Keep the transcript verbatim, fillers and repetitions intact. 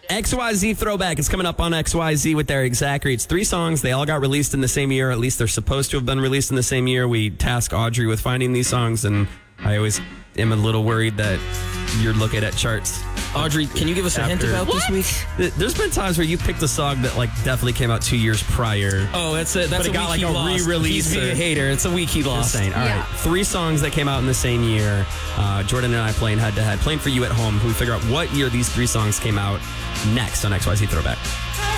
X Y Z Throwback is coming up on X Y Z with Eric Zachary. It's three songs. They all got released in the same year. At least they're supposed to have been released in the same year. We task Audrey with finding these songs, and I always am a little worried that you're looking at charts. Audrey, can you give us a hint After- about What? this week? There's been times where you picked a song that like definitely came out two years prior. Oh, that's a, that's But it a got, week like, he a lost. re-release He's being or- a hater. It's a week he Just lost. saying. All Yeah. right, three songs that came out in the same year. Uh, Jordan and I playing head to head, playing for you at home. We figure out what year these three songs came out next on X Y Z Throwback.